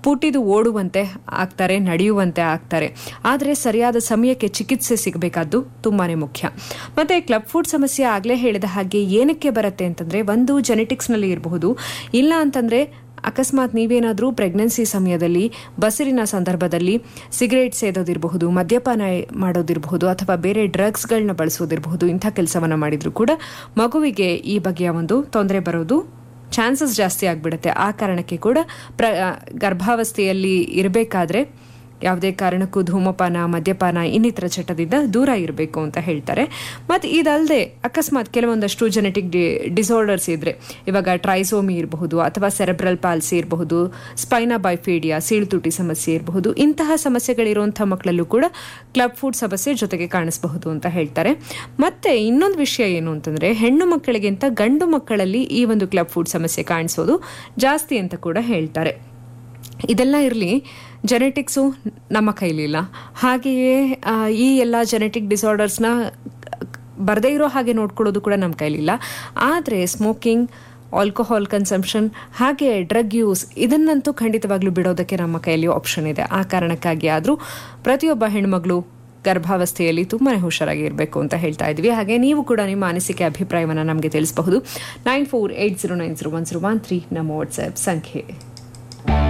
ಪುಟಿದು ಓಡುವಂತೆ ಆಗ್ತಾರೆ, ನಡೆಯುವಂತೆ ಆಗ್ತಾರೆ. ಆದರೆ ಸರಿಯಾದ ಸಮಯಕ್ಕೆ ಚಿಕಿತ್ಸೆ ಸಿಗಬೇಕಾದ್ದು ತುಂಬಾನೇ ಮುಖ್ಯ. ಮತ್ತೆ ಕ್ಲಬ್ ಫುಡ್ ಸಮಸ್ಯೆ ಆಗಲೇ ಹೇಳಿದ ಹಾಗೆ ಏನಕ್ಕೆ ಬರುತ್ತೆ ಅಂತಂದ್ರೆ, ಒಂದು ಜೆನೆಟಿಕ್ಸ್ನಲ್ಲಿ ಇರಬಹುದು, ಇಲ್ಲ ಅಂತಂದ್ರೆ ಅಕಸ್ಮಾತ್ ನೀವೇನಾದರೂ ಪ್ರೆಗ್ನೆನ್ಸಿ ಸಮಯದಲ್ಲಿ ಬಸಿರಿನ ಸಂದರ್ಭದಲ್ಲಿ ಸಿಗರೇಟ್ ಸೇದೋದಿರಬಹುದು, ಮದ್ಯಪಾನ ಮಾಡೋದಿರಬಹುದು, ಅಥವಾ ಬೇರೆ ಡ್ರಗ್ಸ್ಗಳನ್ನ ಬಳಸೋದಿರಬಹುದು. ಇಂಥ ಕೆಲಸವನ್ನು ಮಾಡಿದ್ರು ಕೂಡ ಮಗುವಿಗೆ ಈ ಬಗೆಯ ಒಂದು ತೊಂದರೆ ಬರೋದು ಚಾನ್ಸಸ್ ಜಾಸ್ತಿ ಆಗಿಬಿಡುತ್ತೆ. ಆ ಕಾರಣಕ್ಕೆ ಕೂಡ ಗರ್ಭಾವಸ್ಥೆಯಲ್ಲಿ ಇರಬೇಕಾದ್ರೆ ಯಾವುದೇ ಕಾರಣಕ್ಕೂ ಧೂಮಪಾನ, ಮದ್ಯಪಾನ ಇನ್ನಿತರ ಚಟದಿಂದ ದೂರ ಇರಬೇಕು ಅಂತ ಹೇಳ್ತಾರೆ. ಮತ್ತು ಇದಲ್ಲದೆ ಅಕಸ್ಮಾತ್ ಕೆಲವೊಂದಷ್ಟು ಜೆನೆಟಿಕ್ ಡಿಸಾರ್ಡರ್ಸ್ ಇದ್ರೆ, ಇವಾಗ ಟ್ರೈಸೋಮಿ ಇರಬಹುದು, ಅಥವಾ ಸೆರೆಬ್ರಲ್ ಪಾಲ್ಸಿ ಇರಬಹುದು, ಸ್ಪೈನಾ ಬೈಫೇಡಿಯಾ, ಸೀಳುತುಟಿ ಸಮಸ್ಯೆ ಇರಬಹುದು. ಇಂತಹ ಸಮಸ್ಯೆಗಳಿರುವಂಥ ಮಕ್ಕಳಲ್ಲೂ ಕೂಡ ಕ್ಲಬ್ ಫುಡ್ ಸಮಸ್ಯೆ ಜೊತೆಗೆ ಕಾಣಿಸಬಹುದು ಅಂತ ಹೇಳ್ತಾರೆ. ಮತ್ತೆ ಇನ್ನೊಂದು ವಿಷಯ ಏನು ಅಂತಂದ್ರೆ, ಹೆಣ್ಣು ಮಕ್ಕಳಿಗಿಂತ ಗಂಡು ಮಕ್ಕಳಲ್ಲಿ ಈ ಒಂದು ಕ್ಲಬ್ ಫುಡ್ ಸಮಸ್ಯೆ ಕಾಣಿಸೋದು ಜಾಸ್ತಿ ಅಂತ ಕೂಡ ಹೇಳ್ತಾರೆ. ಇದೆಲ್ಲ ಇರಲಿ, ಜೆನೆಟಿಕ್ಸು ನಮ್ಮ ಕೈಲಿಲ್ಲ. ಹಾಗೆಯೇ ಈ ಎಲ್ಲ ಜೆನೆಟಿಕ್ ಡಿಸಾರ್ಡರ್ಸ್ನ ಬರದೇ ಇರೋ ಹಾಗೆ ನೋಡ್ಕೊಳ್ಳೋದು ಕೂಡ ನಮ್ಮ ಕೈಲಿಲ್ಲ. ಆದರೆ ಸ್ಮೋಕಿಂಗ್, ಆಲ್ಕೋಹಾಲ್ ಕನ್ಸಂಪ್ಷನ್, ಹಾಗೆ ಡ್ರಗ್ ಯೂಸ್, ಇದನ್ನಂತೂ ಖಂಡಿತವಾಗ್ಲೂ ಬಿಡೋದಕ್ಕೆ ನಮ್ಮ ಕೈಯಲ್ಲಿ ಆಪ್ಷನ್ ಇದೆ. ಆ ಕಾರಣಕ್ಕಾಗಿ ಆದರೂ ಪ್ರತಿಯೊಬ್ಬ ಹೆಣ್ಮಗಳು ಗರ್ಭಾವಸ್ಥೆಯಲ್ಲಿ ತುಂಬಾ ಹುಷಾರಾಗಿ ಇರಬೇಕು ಅಂತ ಹೇಳ್ತಾ ಇದ್ವಿ. ಹಾಗೆ ನೀವು ಕೂಡ ನಿಮ್ಮ ಅನಿಸಿಕೆ, ಅಭಿಪ್ರಾಯವನ್ನು ನಮಗೆ ತಿಳಿಸಬಹುದು. 9480901013 ನಮ್ಮ ವಾಟ್ಸ್ಆ್ಯಪ್ ಸಂಖ್ಯೆ.